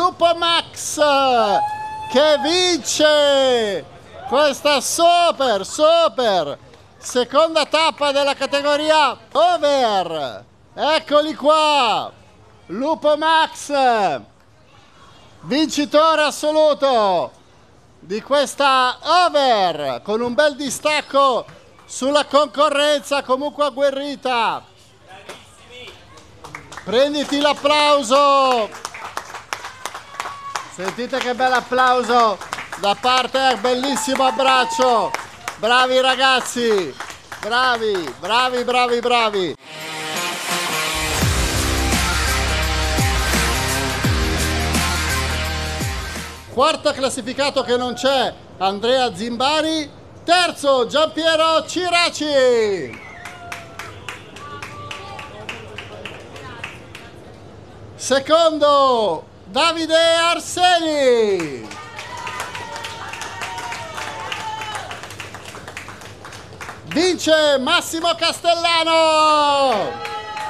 Lupo Max che vince questa super seconda tappa della categoria over. Eccoli qua, Lupo Max, vincitore assoluto di questa over, con un bel distacco sulla concorrenza comunque agguerrita. Prenditi l'applauso, sentite che bel applauso da parte, bellissimo abbraccio, bravi ragazzi, bravi. Quarto classificato che non c'è, Andrea Zimbari. Terzo, Giampiero Ciraci. Secondo, Davide Arseni. Vince Massimo Castellano.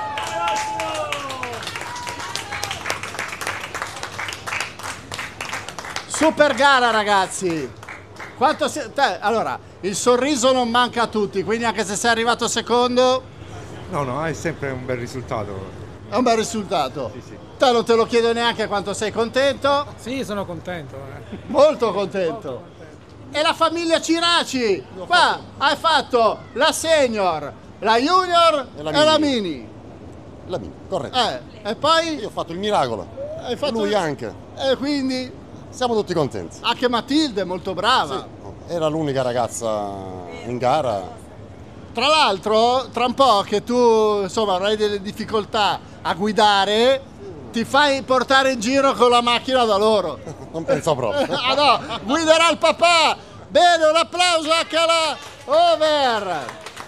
Super gara ragazzi. Allora, il sorriso non manca a tutti, quindi anche se sei arrivato secondo... No, è sempre un bel risultato. È un bel risultato. Sì. Te non te lo chiedo neanche quanto sei contento. Sì, sono contento. Molto contento. E la famiglia Ciraci. Qua hai fatto la senior, la junior e la mini. La mia, corretto. E poi? Io ho fatto il miracolo. Hai fatto lui anche. E quindi? Siamo tutti contenti. Anche Matilde è molto brava. Sì, era l'unica ragazza in gara. Tra l'altro, tra un po' che tu insomma avrai delle difficoltà a guidare, ti fai portare in giro con la macchina da loro. Non penso proprio. Ah no, guiderà il papà. Bene, un applauso anche alla over.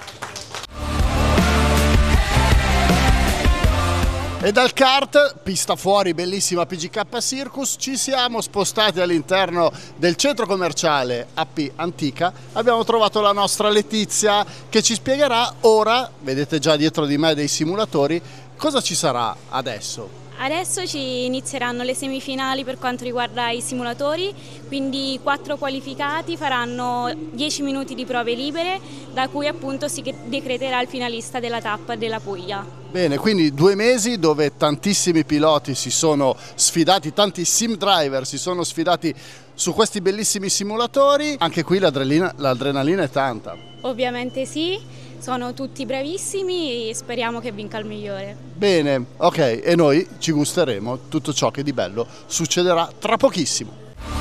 E dal kart, pista fuori, bellissima PGK Circus, ci siamo spostati all'interno del centro commerciale AP Antica. Abbiamo trovato la nostra Letizia che ci spiegherà ora, vedete già dietro di me dei simulatori, cosa ci sarà adesso. Adesso ci inizieranno le semifinali per quanto riguarda i simulatori, quindi 4 qualificati faranno 10 minuti di prove libere, da cui appunto si decreterà il finalista della tappa della Puglia. Bene, quindi 2 mesi dove tantissimi piloti si sono sfidati, tanti sim driver si sono sfidati su questi bellissimi simulatori. Anche qui l'adrenalina è tanta. Ovviamente sì. Sono tutti bravissimi e speriamo che vinca il migliore. Bene, ok, e noi ci gusteremo tutto ciò che di bello succederà tra pochissimo.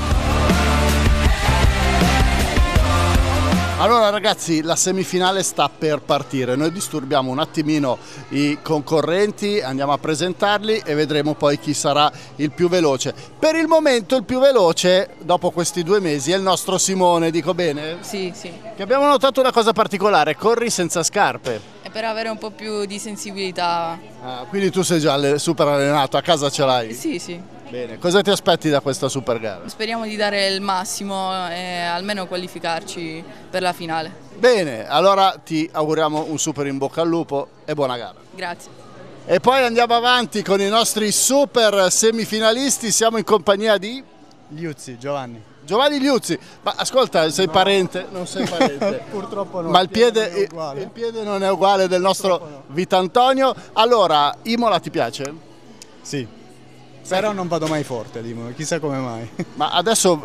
Allora ragazzi, la semifinale sta per partire, noi disturbiamo un attimino i concorrenti, andiamo a presentarli e vedremo poi chi sarà il più veloce. Per il momento il più veloce, dopo questi 2 mesi, è il nostro Simone, dico bene? Sì. Che abbiamo notato una cosa particolare, corri senza scarpe. È per avere un po' più di sensibilità. Ah, quindi tu sei già super allenato, a casa ce l'hai? Sì. Bene, cosa ti aspetti da questa super gara? Speriamo di dare il massimo e almeno qualificarci per la finale. Bene, allora ti auguriamo un super in bocca al lupo e buona gara. Grazie. E poi andiamo avanti con i nostri super semifinalisti, siamo in compagnia di Giovanni Liuzzi. Ma ascolta, sei parente? Non sei parente. Purtroppo no. Ma il piede non è uguale del nostro Vitantonio. Allora, Imola ti piace? Sì. Però non vado mai forte, chissà come mai. Ma adesso